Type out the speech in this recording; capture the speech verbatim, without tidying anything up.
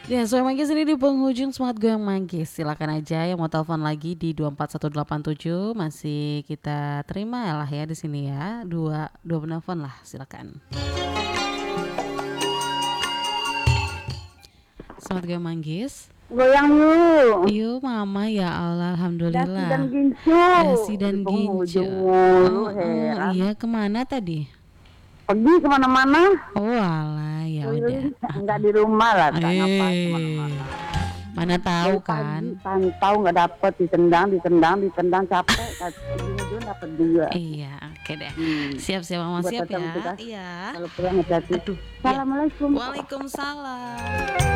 Ya, so Manggis ini di penghujung semangat goyang Manggis. Silakan aja yang mau telepon lagi di dua empat satu delapan tujuh masih kita terima ya lah ya di sini ya. Dua dua penelpon lah, silakan. Semangat goyang Manggis. Goyang yuk. Yuk mama ya Allah, Dasi dan alhamdulillah. gincu. Dasi Di dan gincu. penghujung mulu, Oh, oh heran. iya, kemana tadi? Pergi kemana-mana. Oh alah, ya udah. Keliling, nggak di rumah lah, tak ngapain Eh, kemana-mana. mana tahu Dari pagi kan? pantau nggak dapet, ditendang, ditendang, ditendang capek. Ujung-ujung dapet juga. Iya, oke deh. Hmm. Siap-siap mama, Buat siap datang ya. tugas. Iya. Kalau pulang hati-hati. Aduh, ya. Assalamualaikum. Waalaikumsalam.